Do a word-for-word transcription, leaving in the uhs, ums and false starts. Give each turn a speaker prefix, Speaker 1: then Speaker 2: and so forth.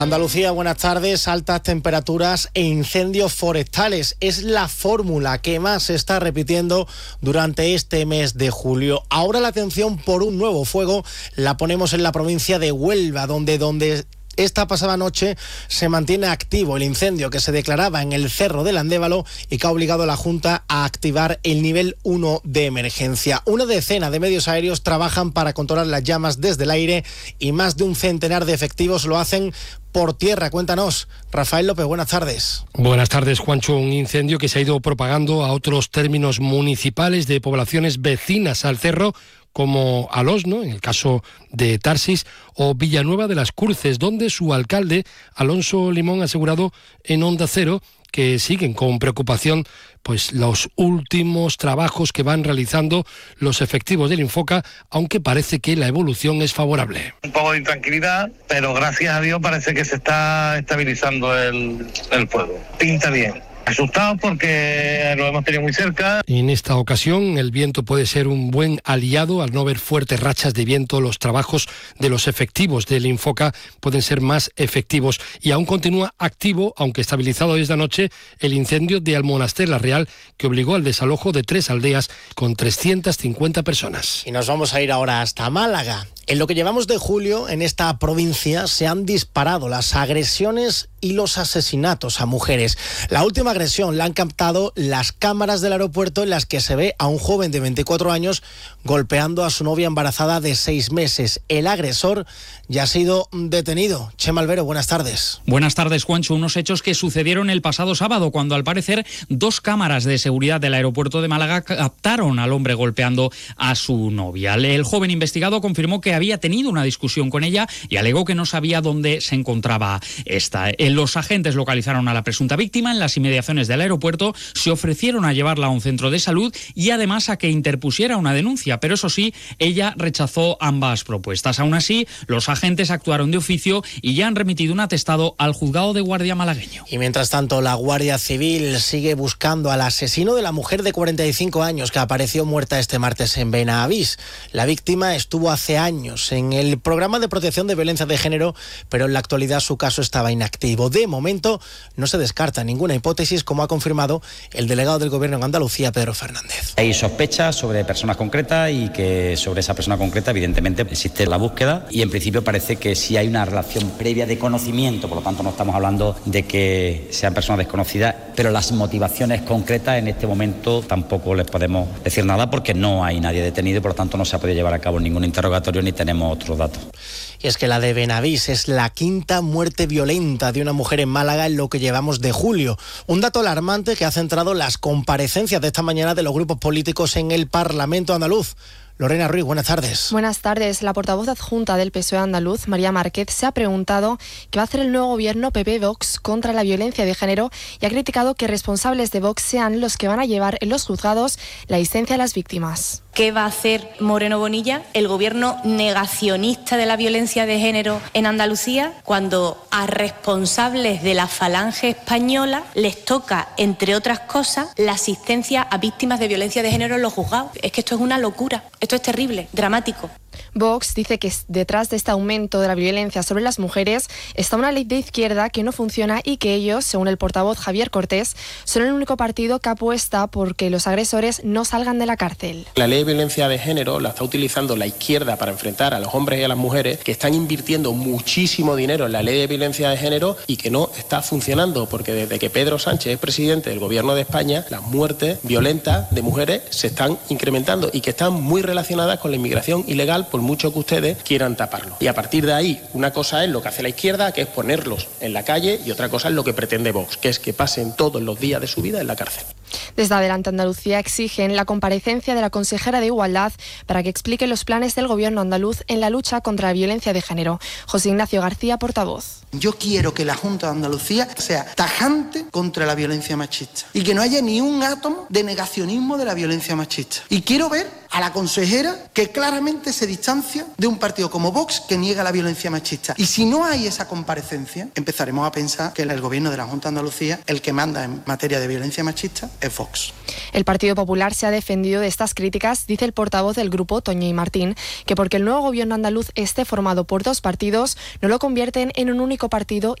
Speaker 1: Andalucía, buenas tardes. Altas temperaturas e incendios forestales es la fórmula que más se está repitiendo durante este mes de julio. Ahora la atención por un nuevo fuego la ponemos en la provincia de Huelva, donde donde esta pasada noche se mantiene activo el incendio que se declaraba en el Cerro del Andévalo y que ha obligado a la Junta a activar el nivel uno de emergencia. Una decena de medios aéreos trabajan para controlar las llamas desde el aire y más de un centenar de efectivos lo hacen por tierra. Cuéntanos, Rafael López, buenas tardes.
Speaker 2: Buenas tardes, Juancho. Un incendio que se ha ido propagando a otros términos municipales de poblaciones vecinas al cerro, como Alosno, en el caso de Tarsis, o Villanueva de las Cruces, donde su alcalde, Alonso Limón, ha asegurado en Onda Cero que siguen con preocupación pues los últimos trabajos que van realizando los efectivos del Infoca, aunque parece que la evolución es favorable.
Speaker 3: Un poco de intranquilidad, pero gracias a Dios parece que se está estabilizando el, el fuego. Pinta bien. Asustados porque lo hemos tenido muy cerca.
Speaker 2: En esta ocasión el viento puede ser un buen aliado. Al no ver fuertes rachas de viento, los trabajos de los efectivos del Infoca pueden ser más efectivos. Y aún continúa activo, aunque estabilizado esta noche, el incendio de Almonaster la Real, que obligó al desalojo de tres aldeas con trescientas cincuenta personas.
Speaker 1: Y nos vamos a ir ahora hasta Málaga. En lo que llevamos de julio, en esta provincia se han disparado las agresiones y los asesinatos a mujeres. La última agresión la han captado las cámaras del aeropuerto, en las que se ve a un joven de veinticuatro años golpeando a su novia embarazada de seis meses. El agresor ya ha sido detenido. Chema Albero, buenas tardes.
Speaker 4: Buenas tardes, Juancho. Unos hechos que sucedieron el pasado sábado, cuando al parecer dos cámaras de seguridad del aeropuerto de Málaga captaron al hombre golpeando a su novia. El joven investigado confirmó que había tenido una discusión con ella y alegó que no sabía dónde se encontraba esta. Los agentes localizaron a la presunta víctima en las inmediaciones del aeropuerto, se ofrecieron a llevarla a un centro de salud y además a que interpusiera una denuncia, pero eso sí, ella rechazó ambas propuestas. Aún así, los agentes actuaron de oficio y ya han remitido un atestado al juzgado de guardia malagueño.
Speaker 1: Y mientras tanto, la Guardia Civil sigue buscando al asesino de la mujer de cuarenta y cinco años que apareció muerta este martes en Benavís. La víctima estuvo hace años en el programa de protección de violencia de género, pero en la actualidad su caso estaba inactivo. De momento no se descarta ninguna hipótesis, como ha confirmado el delegado del Gobierno en Andalucía, Pedro Fernández.
Speaker 5: Hay sospechas sobre personas concretas y que sobre esa persona concreta evidentemente existe la búsqueda y en principio parece que sí hay una relación previa de conocimiento, por lo tanto no estamos hablando de que sean personas desconocidas, pero las motivaciones concretas en este momento tampoco les podemos decir nada porque no hay nadie detenido y por lo tanto no se ha podido llevar a cabo ningún interrogatorio ni tenemos otros datos.
Speaker 1: Y es que la de Benavís es la quinta muerte violenta de una mujer en Málaga en lo que llevamos de julio. Un dato alarmante que ha centrado las comparecencias de esta mañana de los grupos políticos en el Parlamento andaluz. Lorena Ruiz, buenas tardes.
Speaker 6: Buenas tardes. La portavoz adjunta del P S O E andaluz, María Márquez, se ha preguntado qué va a hacer el nuevo gobierno P P-Vox contra la violencia de género y ha criticado que responsables de Vox sean los que van a llevar en los juzgados la asistencia a las víctimas.
Speaker 7: ¿Qué va a hacer Moreno Bonilla, el gobierno negacionista de la violencia de género en Andalucía, cuando a responsables de la falange española les toca, entre otras cosas, la asistencia a víctimas de violencia de género en los juzgados? Es que esto es una locura, esto es terrible, dramático.
Speaker 6: Vox dice que detrás de este aumento de la violencia sobre las mujeres está una ley de izquierda que no funciona y que ellos, según el portavoz Javier Cortés, son el único partido que apuesta por que los agresores no salgan de la cárcel.
Speaker 8: La ley de violencia de género la está utilizando la izquierda para enfrentar a los hombres y a las mujeres, que están invirtiendo muchísimo dinero en la ley de violencia de género y que no está funcionando, porque desde que Pedro Sánchez es presidente del gobierno de España, las muertes violentas de mujeres se están incrementando y que están muy relacionadas con la inmigración ilegal, por mucho que ustedes quieran taparlo. Y a partir de ahí, una cosa es lo que hace la izquierda, que es ponerlos en la calle, y otra cosa es lo que pretende Vox, que es que pasen todos los días de su vida en la cárcel.
Speaker 6: Desde Adelante Andalucía exigen la comparecencia de la consejera de Igualdad para que explique los planes del gobierno andaluz en la lucha contra la violencia de género. José Ignacio García, portavoz.
Speaker 9: Yo quiero que la Junta de Andalucía sea tajante contra la violencia machista y que no haya ni un átomo de negacionismo de la violencia machista. Y quiero ver a la consejera que claramente se distancia de un partido como Vox que niega la violencia machista. Y si no hay esa comparecencia, empezaremos a pensar que el gobierno de la Junta de Andalucía, el que manda en materia de violencia machista, es Vox.
Speaker 6: El Partido Popular se ha defendido de estas críticas, dice el portavoz del grupo, Toñi y Martín, que porque el nuevo gobierno andaluz esté formado por dos partidos, no lo convierten en un único partido